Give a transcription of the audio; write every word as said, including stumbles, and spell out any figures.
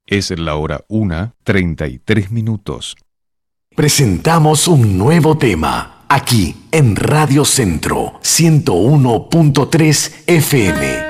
Es la hora una, treinta y tres minutos. Presentamos un nuevo tema, aquí en Radio Centro ciento uno punto tres F M.